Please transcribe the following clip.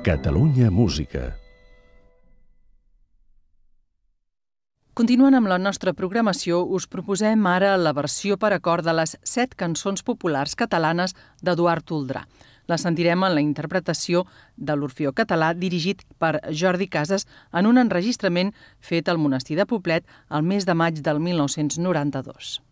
Catalunya Música. Continuant amb la nostra programació, us proposem ara la versió per a cor de les 7 cançons populars catalanes d'Eduard Toldrà. La sentirem en la interpretació de l'Orfeó Català dirigit per Jordi Casas en un enregistrament fet al Monestir de Poblet el mes de maig del 1992.